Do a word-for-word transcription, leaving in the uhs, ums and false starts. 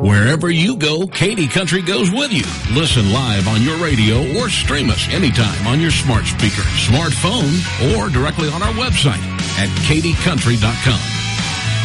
Wherever you go, Katy Country goes with you. Listen live on your radio or stream us anytime on your smart speaker, smartphone, or directly on our website at katy country dot com.